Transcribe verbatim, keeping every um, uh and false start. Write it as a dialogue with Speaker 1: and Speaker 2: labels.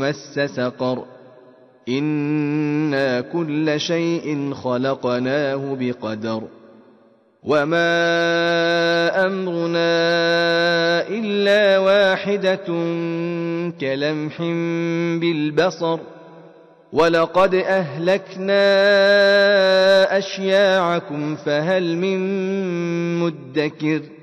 Speaker 1: مس سقر إنا كل شيء خلقناه بقدر وما أمرنا إلا واحدة كلمح بالبصر ولقد أهلكنا أشياعكم فهل من مدكر